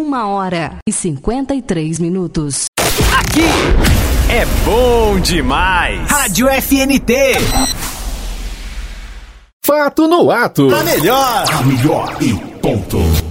1h53. Aqui é bom demais. Rádio FNT. Fato no ato. A melhor e ponto.